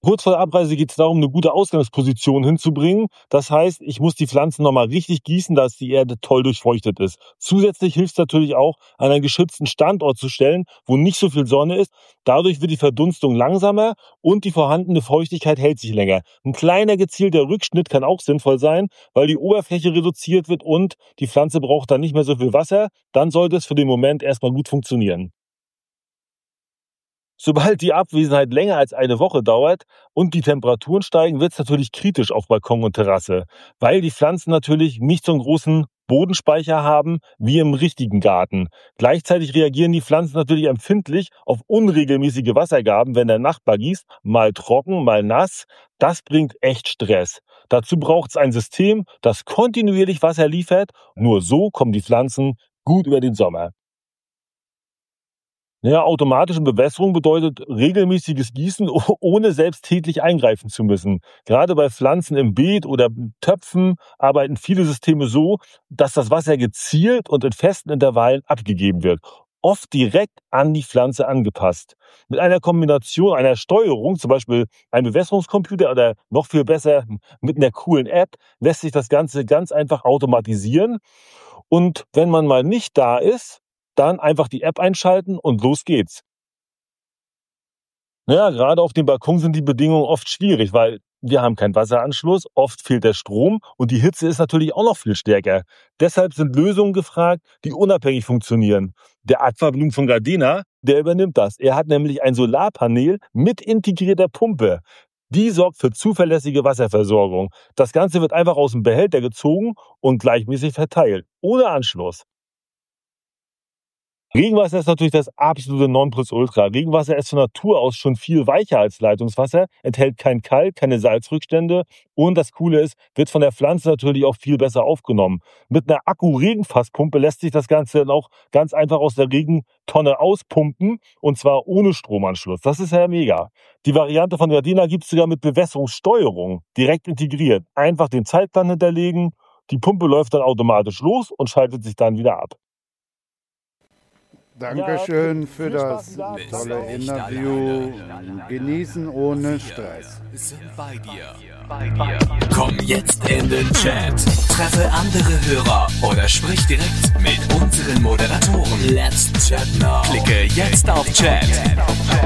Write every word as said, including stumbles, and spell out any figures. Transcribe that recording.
Kurz vor der Abreise geht es darum, eine gute Ausgangsposition hinzubringen. Das heißt, ich muss die Pflanzen nochmal richtig gießen, dass die Erde toll durchfeuchtet ist. Zusätzlich hilft es natürlich auch, an einen geschützten Standort zu stellen, wo nicht so viel Sonne ist. Dadurch wird die Verdunstung langsamer und die vorhandene Feuchtigkeit hält sich länger. Ein kleiner gezielter Rückschnitt kann auch sinnvoll sein, weil die Oberfläche reduziert wird und die Pflanze braucht dann nicht mehr so viel Wasser. Dann sollte es für den Moment erstmal gut funktionieren. Sobald die Abwesenheit länger als eine Woche dauert und die Temperaturen steigen, wird es natürlich kritisch auf Balkon und Terrasse, weil die Pflanzen natürlich nicht so einen großen Bodenspeicher haben wie im richtigen Garten. Gleichzeitig reagieren die Pflanzen natürlich empfindlich auf unregelmäßige Wassergaben, wenn der Nachbar gießt, mal trocken, mal nass. Das bringt echt Stress. Dazu braucht es ein System, das kontinuierlich Wasser liefert. Nur so kommen die Pflanzen gut über den Sommer. Ja, automatische Bewässerung bedeutet regelmäßiges Gießen, oh- ohne selbst täglich eingreifen zu müssen. Gerade bei Pflanzen im Beet oder Töpfen arbeiten viele Systeme so, dass das Wasser gezielt und in festen Intervallen abgegeben wird. Oft direkt an die Pflanze angepasst. Mit einer Kombination einer Steuerung, zum Beispiel einem Bewässerungscomputer oder noch viel besser mit einer coolen App, lässt sich das Ganze ganz einfach automatisieren. Und wenn man mal nicht da ist, dann einfach die App einschalten und los geht's. Naja, gerade auf dem Balkon sind die Bedingungen oft schwierig, weil wir haben keinen Wasseranschluss, oft fehlt der Strom und die Hitze ist natürlich auch noch viel stärker. Deshalb sind Lösungen gefragt, die unabhängig funktionieren. Der Aquabloom von Gardena, der übernimmt das. Er hat nämlich ein Solarpanel mit integrierter Pumpe. Die sorgt für zuverlässige Wasserversorgung. Das Ganze wird einfach aus dem Behälter gezogen und gleichmäßig verteilt, ohne Anschluss. Regenwasser ist natürlich das absolute Nonplusultra. Regenwasser ist von Natur aus schon viel weicher als Leitungswasser, enthält kein Kalk, keine Salzrückstände und das Coole ist, wird von der Pflanze natürlich auch viel besser aufgenommen. Mit einer Akku-Regenfasspumpe lässt sich das Ganze dann auch ganz einfach aus der Regentonne auspumpen und zwar ohne Stromanschluss. Das ist ja mega. Die Variante von Gardena gibt es sogar mit Bewässerungssteuerung, direkt integriert. Einfach den Zeitplan hinterlegen, die Pumpe läuft dann automatisch los und schaltet sich dann wieder ab. Dankeschön für viel das Spaß wieder. tolle Danke. Interview. Genießen ohne Stress. Sind bei dir. Komm jetzt in den Chat. Treffe andere Hörer oder sprich direkt mit unseren Moderatoren. Let's chat now. Klicke jetzt auf Chat.